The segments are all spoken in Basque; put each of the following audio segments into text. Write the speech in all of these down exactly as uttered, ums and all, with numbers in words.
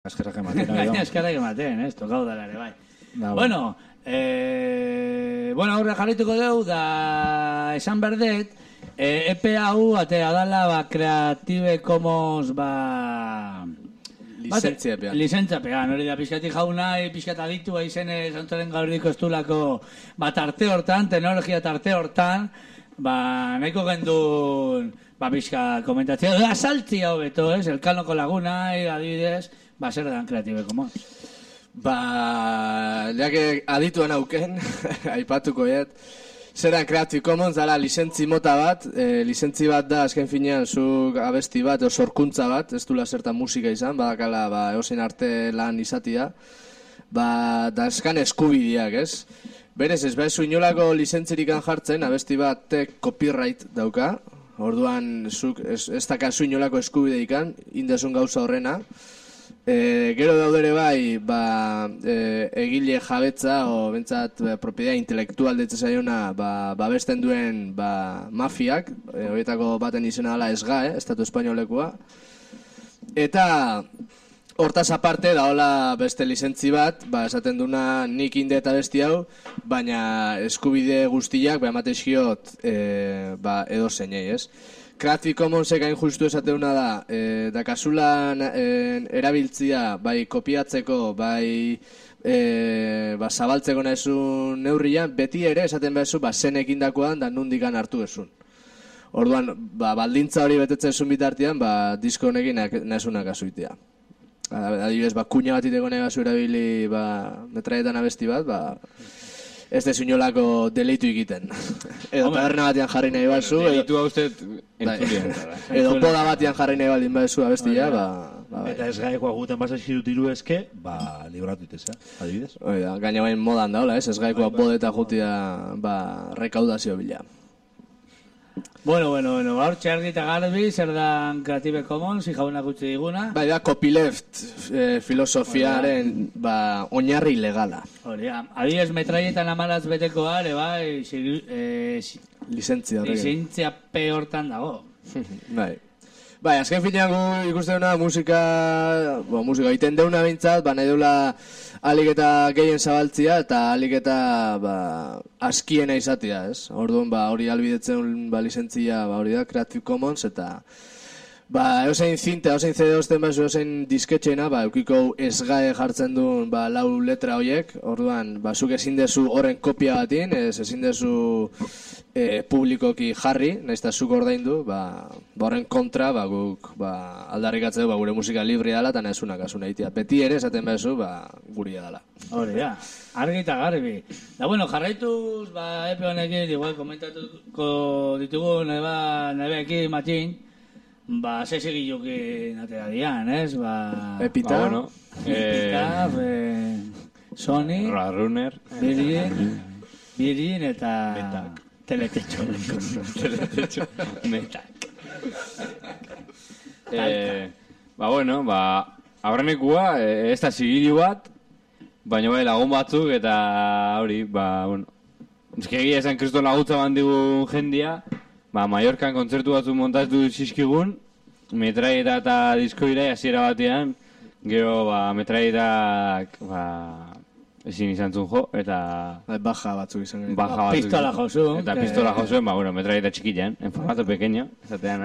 Eskerrak ematen. Gaina eskerrak ematen, ez, tokau dara ere, bai. Da, bueno, eh, bueno, aurre jarrituko deu, da esan berdet, eh, E P hau atea dala, ba, Creative Commons, ba... Lizentziapean. Lizentziapean, hori da, pixkati jauna, pixkat aditu, izenez, antoren gaurdiko estulako, ba, tarte hortan, teknologia tarte hortan, ba, nahiko gendun, ba, pixka komentatzea, da, saltzi hau beto, ez, Elkanoko laguna, adibidez, ba, zer dan Creative Commons? Ba, ja que adituan auken, aipatuko jet, zeran Creative Commons dala lizentzi mota bat, e, lizentzi bat da azken finean zuk abesti bat, o sorkuntza bat, ez dula zertan musika izan, badakala ba, eosin arte lan izatia, ba, da eskan eskubideak, ez? Berez, ez bezu inolako lizentzirikan jartzen, abesti bat tek copyright dauka, orduan zuk ez, ez dakazu inolako eskubideikan, indesun gauza horrena. E, gero daudere bai, ba, e, egile jabetza, o bentsat ba, propiedad intelektual detze zaiona, ba, babesten duen ba, mafiak, e, horietako baten izena dela S G A E, Estatu Espainolekua. Eta hortaz aparte da hola beste lizentzi bat, ba, esaten duna nik inde eta besti hau, baina eskubide guztiak ba, emate eskiot e, ba, edo zeinei, ez? Creative Commonsek hain justu esateuna da, e, dakasulan e, erabiltzia bai kopiatzeko, bai e, ba, zabaltzeko nahizun neurrian, beti ere esaten behazu ba, zenekin dakoan da nundikan hartu ezun. Orduan, ba, baldintza hori betetzen zuen bitartean, ba, disko honekin nahizunak azuitea. Adibidez, ba, kuña bat iteko nahi bazu erabili ba, metraietan abesti bat, ba... ez dezu inolako deleitu egiten. Edo taberna batian jarri nahi bazu. Deleitu hau uste entzulien. Edo boda batian jarri nahi baldin bazu abestia, ba... Eta ez gaikoa guten basa eskirutiru eske, ba, libratu itez, adibidez. Oida, gaina bain modan daula, ez? Ez gaikoa bodeta jutia, ba, rekaudazio bila. Bueno, bueno, bueno, gaur txargi eta garbi, zer dan Creative Commons, ijaunak utzi diguna. Bai, da, copyleft eh, filosofiaren ba, oinarri legala. Hori, adibidez metraietan amalaz beteko are, bai, eh, lizentzia horrekin. Lizentzia pe hortan dago. Bai. Bai, azken finean gu ikusten duna musika, bo, musika egiten deuna bintzat, ba, nahi deula alik eta gehien zabaltzia eta alik eta ba, askiena izatea, ez? Orduan, ba, hori albidetzen ba, lizentzia, ba, hori da, Creative Commons, eta ba, eusein zinta, eusein C D osten bazu, eusein disketxena, ba, eukiko S G A E jartzen duen ba, lau letra horiek, orduan, ba, zuk ezin dezu horren kopia batin, ez ezin dezu e, publikoki jarri, nahiz eta zuk ordaindu, ba, ba, horren kontra, ba, guk ba, aldarrikatzeu, ba, gure musika librea dela, eta nahizunak asun egitea. Beti ere, esaten bezu, ba, guria dela. Hori da, argi eta garbi. Da, bueno, jarraituz, ba, epe honekin, igual, komentatuko ditugu, neba, nebeekin, matxin, ba, sesegilukin atera dian, ez? Ba, Epita, ba, bueno, Epita, eh, Sony, Runner, Virgin, Virgin eta Metak. Teletecho. Teletecho, Metak. eh, ba, bueno, ba, aurrenekua, eh, ez da zigilu bat, baina bai lagun batzuk eta hori, ba, bueno, ezkegia esan kriston lagutza bandigun jendia, ba, Mallorcan kontzertu batzuk montatu zizkigun, metraieta eta diskoirai hasiera batean, gero, ba, metraietak, ba, ezin izan zuen jo, eta... baja batzuk izan. Ba, Baja batzuk. Pistola josu. Eta pistola josuen, ba, bueno, metraieta txikilean, en formato pequeño, esatean,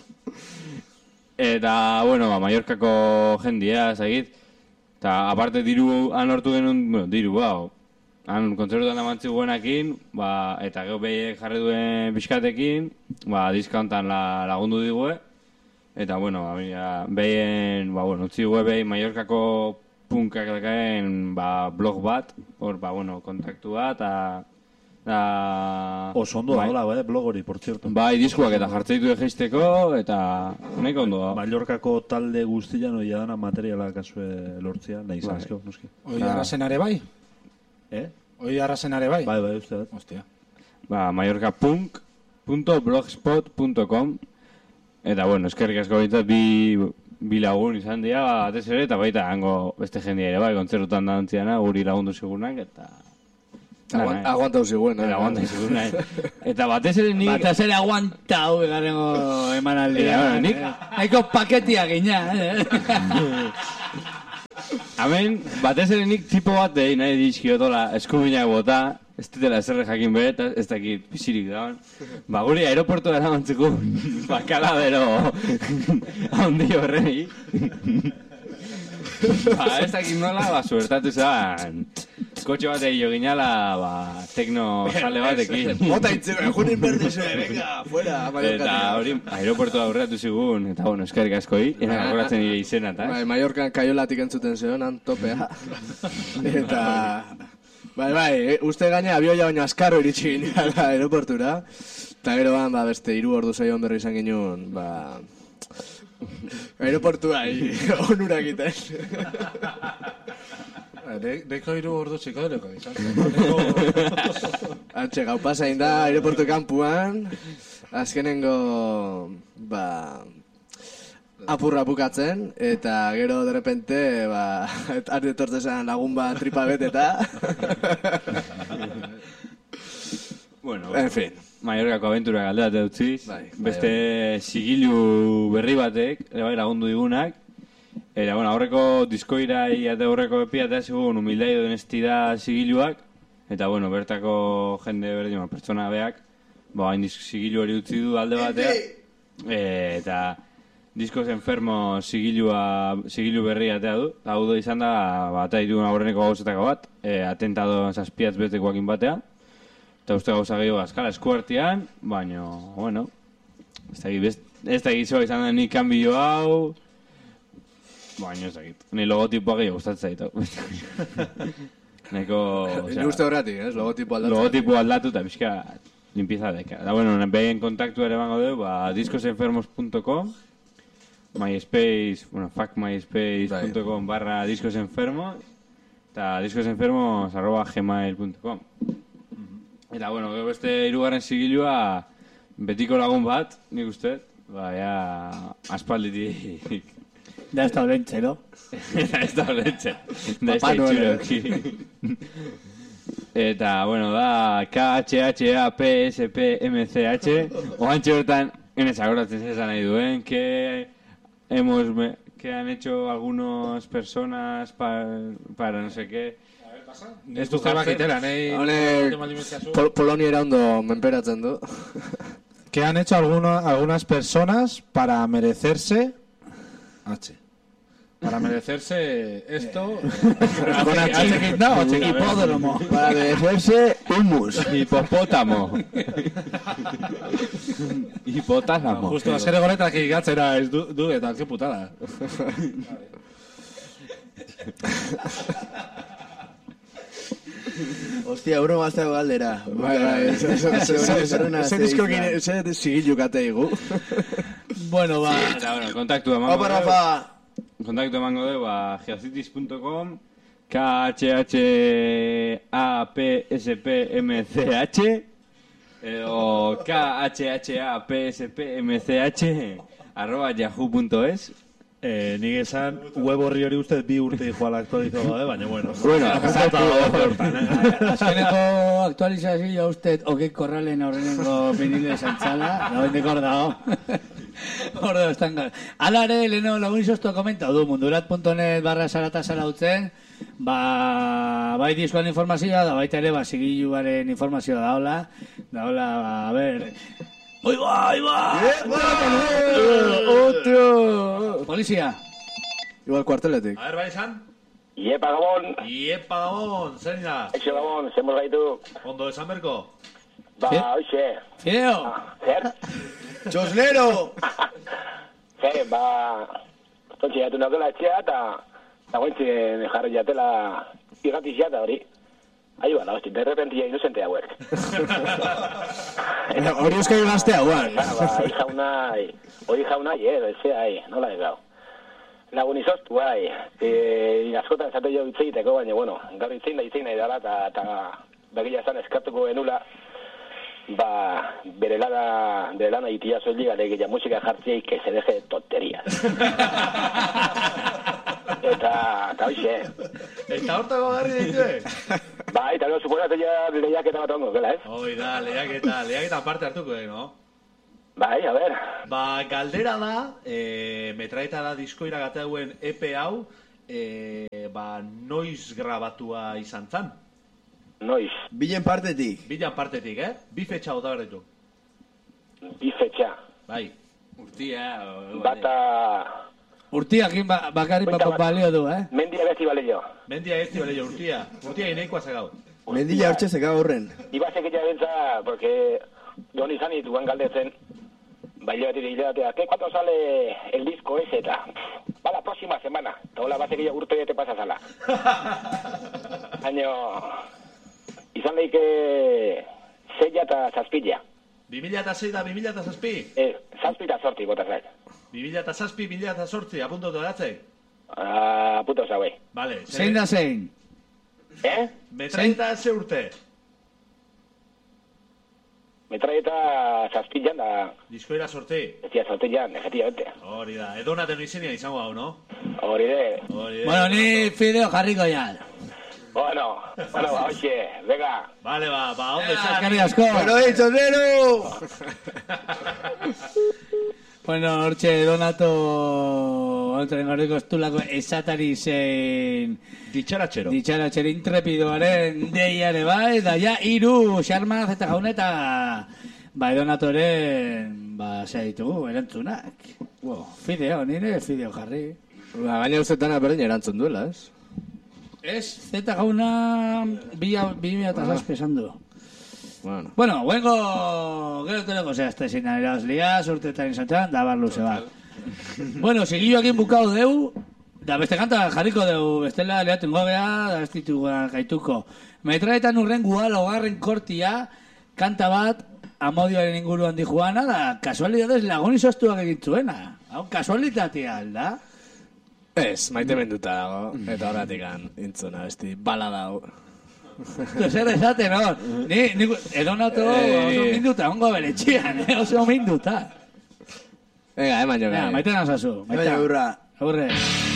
Eta, bueno, ba, Mallorcako jendia, zagit, eta aparte diru han hortu genuen, bueno, diru, bau, han kontzertutan amantzi guenakin, ba, eta gero behiek jarri duen pixkatekin, ba, diskauntan la, lagundu digue, eta, bueno, ba, behien, ba, bueno, utzi digue behi Mallorcako punkak dakaen, ba, blog bat, hor, ba, bueno, kontaktua, eta... Da... Oso ondo da, bai, blog hori, por cierto. Bai, diskuak eta jartze ditu egeizteko, eta nahiko ondo da. Mallorcako talde guztian oia dana materiala kasue lortzia, nahi izanezko, noski. Oi arrazenare bai? Eh? Oi arrazenare bai? Bai, bai, uste bat. Hostia. Ba, mallorcapunk punto blogspot punto com eta, bueno, eskerrik asko bintzat bi, bi lagun izan dira, batez ere, eta baita hango beste jendia ere, bai, kontzertutan dantziana, guri lagundu segunak, eta... Aguant, aguantau ziguen, eh? Aguantau ziguen, eh? Eta batez ere nik... Batez ere aguantau, egarengo emanaldia. Nik... Nahiko paketia gina, eh? Hemen, batez ere nik tipo bat egin nahi dizkiotola eskubinak bota, ez ditela eserre jakin bere, eta ez dakit pisirik dagoen. Ba, guri aeroportu dara mantzeko bakaladero handi horreni. Ba, ez dakit nola, ba, suertatu zen, kotxe bat egin ginala, ba, tekno sale batekin. Mota itzera, junin berdize, venga, fuera, Mallorca. Eta hori, aeroportu aurreatu zigun, eta bueno, eskerrik askoi, enak akoratzen nire izena, eta. Bai, Mallorcan kaiolatik entzuten zion, han topea. Eta... Bai, bai, uste gaina abioia baino askarro iritsi ginean aeroportura. Eta gero ban, ba, beste, hiru ordu zaion berri izan ginen, ba... Aeroportua, onura egiten. Neko hiru ordu txiko deleko izan. Antxe, gau pasain da, aeroportu kampuan, azkenengo, ba... apurra bukatzen, eta gero de repente, ba, arde etortzen lagun bat tripa beteta. Bueno, en fin. Mallorcako abentura galdea utziz, bai, beste bai, zigilu berri batek, ere bai lagundu digunak, eta, bueno, aurreko diskoirai eta aurreko epia eta zigun humildai edo honestida zigiluak, eta, bueno, bertako jende berdin, pertsona beak, ba, hain zigilu hori utzi du alde batea, e, eta Diskos Enfermo zigilua, zigilu berri atea du, hau da izan da, ba, eta ditu aurreneko gauzetako bat, e, atentado zazpiatz betekoakin batea, eta uste gauza gehiago azkala eskuartian, baina, bueno, ez da egizoa izan da nik kanbio hau, baina ez da egit, ni logotipoa gehiago gustatzen zaitu. Neko, Ni uste horretik, ez, logotipo aldatu. Logotipo aldatu eta pixka limpieza deka. Da, bueno, behien kontaktu ere bango dugu, ba, discosenfermos punto com, MySpace, bueno, fuck myspace punto com barra discosenfermos, eta discosenfermos arroba gmail punto com. Eta, bueno, gero beste hirugarren zigilua betiko lagun bat, nik uste, ba, ja, aspalditik. Da ez da olentxe, no? Da ez da olentxe. Da ez da itxuroki. Eta, bueno, da K H H A P S P M C H, oantxe hortan, enez agoratzen zezan nahi duen, que hemos, que han hecho algunas personas para, para no sé qué. Ez du jabak itera, nahi... Pol Polonia era ondo menperatzen du. Que han hecho alguno, algunas personas para merecerse... H. Para merecerse esto... Con H. No, hipódromo. Para merecerse humus. Hipopótamo. Hipotálamo. Justo, azkere goletak igatzera ez du, du eta, que putada. Hostia, euro gazteo galdera. Bai, bai, zer disko gine, zer zigilu kate igu. Bueno, ba... Eta, bueno, kontaktu emango Opa, Rafa! Kontaktu emango dugu, ba, geocities punto com, K H H A P S P M C H, o K H H A P S P M C H, arroba yahoo punto es. Eh, nik esan, web horri hori ustez bi urte joala aktualizo gaude, baina bueno. Bueno, azkeneko aktualizazioa ustez Oke Korralen aurrenengo vinile santzala, nabendeko hor dago. Hor dago, estan gara. Alare, leheno lagun izoztu komentau du, mundurat punto net barra sarata zarautzen, ba, bai diskoan informazioa, da baita ere, ba, zigiluaren informazioa daola, daola, ba, a ber... ¡Oy va, oy va! ¡Otro! Polizia. Igual kuarteletik. A ver, bai esan? Iepa Gabon! Iepa Gabon, zein da? Eixo Gabon, zen gaitu. Ondo esan berko? Ba, hoxe. Fideo! Zer? Txosnero! Zer, ba... Tontxe jatu naukela etxea eta... Nagoentzen jarri jatela... Igati jata hori. Ahí va, la hostia, de repente ya inocente hauek. Hori euskari gazte hauan. Ba, hori jauna, hori jauna, eh, bezea, eh, nola egau. Lagun izoztu, bai, e, askotan zate jo itzeiteko, baina, bueno, gaur itzein da itzein nahi dala, eta begila zan eskatuko genula, ba, bere lana, bere lana itia zoili gare, gila musika jartziei, que se deje de tonterías. Eta, eta hoxe. Eta hortako garri ditue? Bai, eta no, suposatzen ja lehiaketa bat ongo, gela, ez? Hoi da, lehiaketa, lehiaketa parte hartuko, eh, no? Bai, a ver. Ba, galdera da, e, metraeta da diskoira gateauen E P hau, e, ba, noiz grabatua izan zan? Noiz, Bilen partetik. Bilan partetik, eh? Bi fetxa bota behar ditu. bi fetxa. Bai. Urtia, o- Bata... Urtiakin ba, bakarrik Hogeita ba, bat. balio du, eh? Mendia beti balio. Mendia ez di bale urtia. Urtia ineikoa zegau. Mendila hortxe zeka horren. Ibasek ella bentza, porque Don izan dituan galdetzen, baile bat irilatea, ¿qué cuando sale el disco ese? Eta, va la próxima semana. Eta hola, basek ella urte te pasa sala. Baina, izan leike zeia eta zazpila. bi mila eta sei da bi mila eta zazpi? Ez, zazpi eta sorti bota zait. bi mila eta zazpi, bi mila eta zortzi, apuntatu datzek? Ah, puto zabei. Vale. Zein da zein? Eh? Metraeta ze urte? Metraieta zazpilan da, Diskoera sorti. ez dira sortilan, efectivamente. Hori da. Edonaten izenean izango hau, no? Hori de, Hori da. Bueno, ni fideo jarriko ja. bueno, bueno, ba, hoxe, venga. Vale, ba, ba, ondo Ah, izan. eskerrik asko. Bueno, eh, txosnero! Bueno, hortxe Donato Ontren gordiko estulako esatari zein Ditxaratxero. ditxaratxero intrepidoaren deiare bai, da ja iru xarmanaz eta jaune eta bai Donatoren ba, zea ditugu, erantzunak. Wow, fideo, nire fideo jarri. Ba, gaina uzetana berdin erantzun duela, ez? Ez, zeta jauna bi mila eta zazpi esan du. Bueno. Bueno, vengo... Gero teneko zehazte zinan erazlia, surtetan izan da bar luze bat. Bueno, sigilloakin bukau deu, da beste kanta jarriko deu, bestela lehaten gobea, da ez ditugu gaituko. Metraetan urren gual hogarren kortia, kanta bat, amodioaren inguruan di juana, da kasualidades lagun izoztuak egin zuena. Hau, kasualitatea, alda? Ez, maite menduta dago, eta horretik intzuna, besti, bala dago. Zer esaten hor, ni, ni edonato oso minduta, ongo bere txian, eh? Oso minduta. Venga, eman jo Ja, gai. maite nazazu. Baina, burra. Aurre.